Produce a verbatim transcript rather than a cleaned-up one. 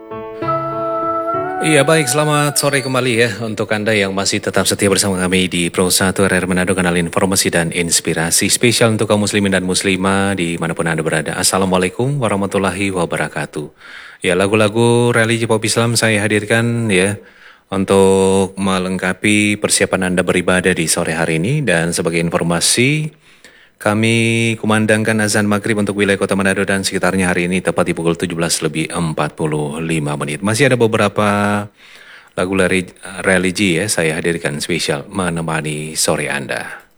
Iya baik, selamat sore kembali ya untuk Anda yang masih tetap setia bersama kami di Pro satu R R Manado, kanal informasi dan inspirasi spesial untuk kaum muslimin dan muslimah dimanapun Anda berada. Assalamualaikum warahmatullahi wabarakatuh. Ya, lagu-lagu religi pop Islam saya hadirkan ya untuk melengkapi persiapan Anda beribadah di sore hari ini. Dan sebagai informasi, kami kumandangkan azan maghrib untuk wilayah Kota Manado dan sekitarnya hari ini tepat di pukul tujuh belas lebih empat puluh lima menit. Masih ada beberapa lagu religi ya saya hadirkan spesial menemani sore Anda.